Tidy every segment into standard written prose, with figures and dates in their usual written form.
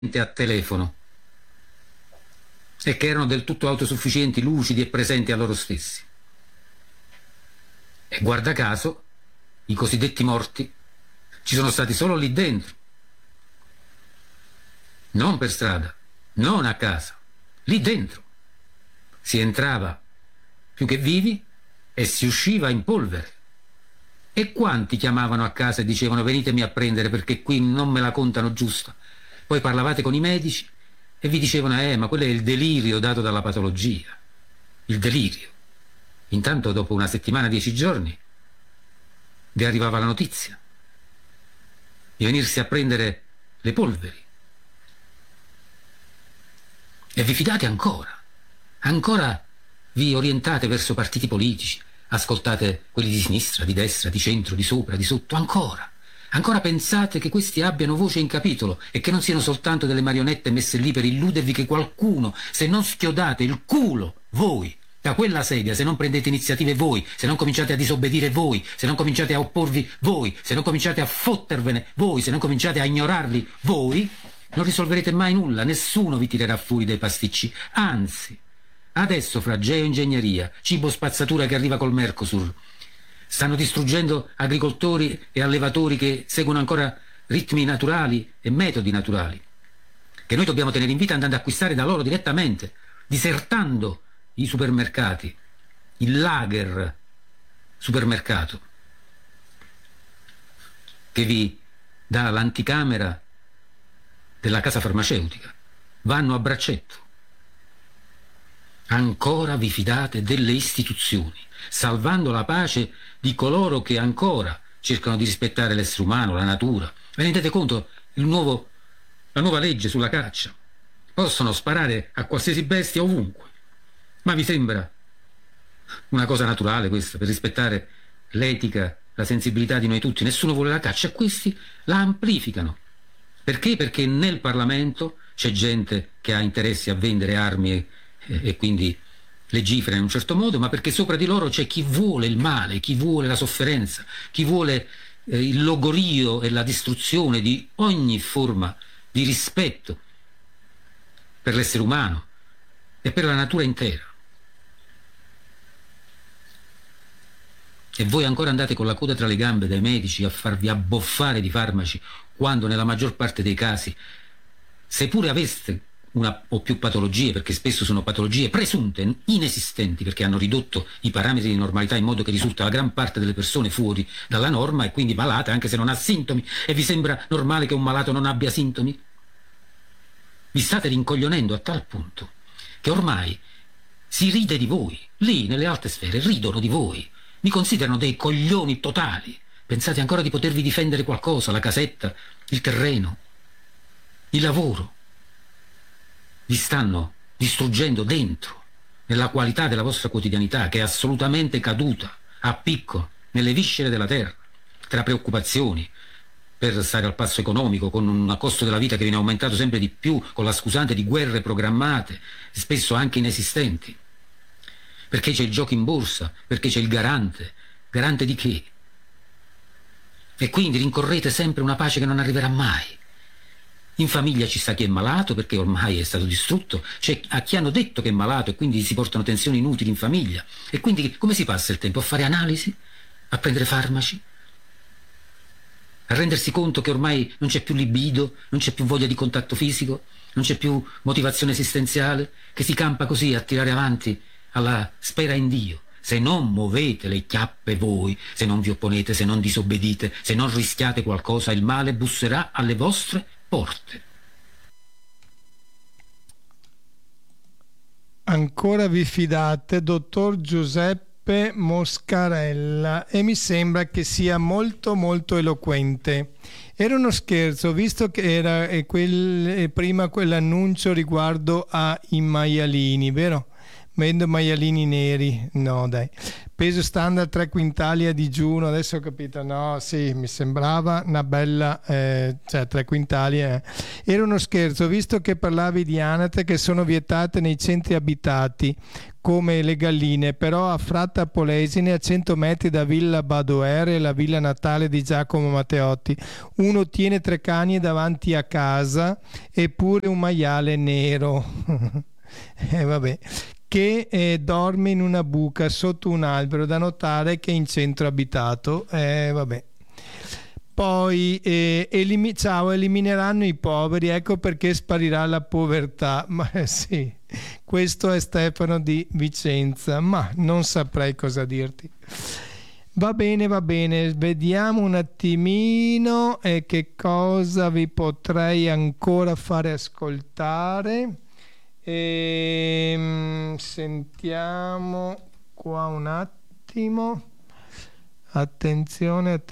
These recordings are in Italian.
a telefono e che erano del tutto autosufficienti, lucidi e presenti a loro stessi. E guarda caso, i cosiddetti morti ci sono stati solo lì dentro, non per strada, non a casa, lì dentro. Si entrava più che vivi e si usciva in polvere. E quanti chiamavano a casa e dicevano: venitemi a prendere perché qui non me la contano giusta. Poi parlavate con i medici e vi dicevano: ma quello è il delirio dato dalla patologia. Il delirio. Intanto dopo una settimana, 10 giorni, vi arrivava la notizia di venirsi a prendere le polveri. E vi fidate ancora. Ancora vi orientate verso partiti politici, ascoltate quelli di sinistra, di destra, di centro, di sopra, di sotto, ancora pensate che questi abbiano voce in capitolo e che non siano soltanto delle marionette messe lì per illudervi che qualcuno, se non schiodate il culo voi da quella sedia, se non prendete iniziative voi, se non cominciate a disobbedire voi, se non cominciate a opporvi voi, se non cominciate a fottervene voi, se non cominciate a ignorarli voi, non risolverete mai nulla, nessuno vi tirerà fuori dai pasticci. Anzi, adesso fra geoingegneria, cibo spazzatura che arriva col Mercosur, stanno distruggendo agricoltori e allevatori che seguono ancora ritmi naturali e metodi naturali, che noi dobbiamo tenere in vita andando ad acquistare da loro direttamente, disertando i supermercati, il lager supermercato che vi dà l'anticamera della casa farmaceutica. Vanno a braccetto. Ancora vi fidate delle istituzioni, salvando la pace di coloro che ancora cercano di rispettare l'essere umano, la natura. Vi rendete conto? La nuova legge sulla caccia. Possono sparare a qualsiasi bestia ovunque. Ma vi sembra una cosa naturale questa, per rispettare l'etica, la sensibilità di noi tutti? Nessuno vuole la caccia e questi la amplificano. Perché? Perché nel Parlamento c'è gente che ha interessi a vendere armi e quindi legifera in un certo modo, ma perché sopra di loro c'è chi vuole il male, chi vuole la sofferenza, chi vuole il logorio e la distruzione di ogni forma di rispetto per l'essere umano e per la natura intera. E voi ancora andate con la coda tra le gambe dai medici a farvi abboffare di farmaci, quando nella maggior parte dei casi, seppure aveste una o più patologie, perché spesso sono patologie presunte, inesistenti, perché hanno ridotto i parametri di normalità in modo che risulta la gran parte delle persone fuori dalla norma e quindi malate anche se non ha sintomi, e vi sembra normale che un malato non abbia sintomi? Vi state rincoglionendo a tal punto che ormai si ride di voi. Lì nelle alte sfere ridono di voi, vi considerano dei coglioni totali. Pensate ancora di potervi difendere qualcosa, la casetta, il terreno, il lavoro. Vi stanno distruggendo dentro, nella qualità della vostra quotidianità, che è assolutamente caduta a picco nelle viscere della terra, tra preoccupazioni per stare al passo economico, con un costo della vita che viene aumentato sempre di più, con la scusante di guerre programmate, spesso anche inesistenti. Perché c'è il gioco in borsa, perché c'è il garante. Garante di che? E quindi rincorrete sempre una pace che non arriverà mai. In famiglia ci sta chi è malato perché ormai è stato distrutto, c'è a chi hanno detto che è malato e quindi si portano tensioni inutili in famiglia. E quindi come si passa il tempo? A fare analisi? A prendere farmaci? A rendersi conto che ormai non c'è più libido, non c'è più voglia di contatto fisico, non c'è più motivazione esistenziale, che si campa così a tirare avanti alla spera in Dio. Se non muovete le chiappe voi, se non vi opponete, se non disobbedite, se non rischiate qualcosa, il male busserà alle vostre porte. Ancora vi fidate, dottor Giuseppe Moscarella, e mi sembra che sia molto molto eloquente. Era uno scherzo, visto che era prima quell'annuncio riguardo ai maialini, vero? Vendo maialini neri, no dai, peso standard 3 quintali a digiuno, adesso ho capito, no, sì, mi sembrava una bella, cioè 3 quintali. Era uno scherzo, visto che parlavi di anatre che sono vietate nei centri abitati, come le galline, però a Fratta Polesine, a 100 metri da Villa Badoere, la villa natale di Giacomo Matteotti, uno tiene 3 cani davanti a casa e pure un maiale nero. Vabbè, che dorme in una buca sotto un albero, da notare che è in centro abitato. Vabbè. Poi elimineranno i poveri, ecco perché sparirà la povertà. Ma sì, questo è Stefano di Vicenza, ma non saprei cosa dirti. Va bene, vediamo un attimino che cosa vi potrei ancora fare ascoltare. Sentiamo qua un attimo. Attenzione,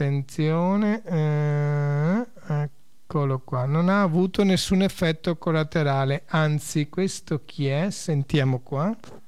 eccolo qua, non ha avuto nessun effetto collaterale, anzi, questo chi è? Sentiamo qua.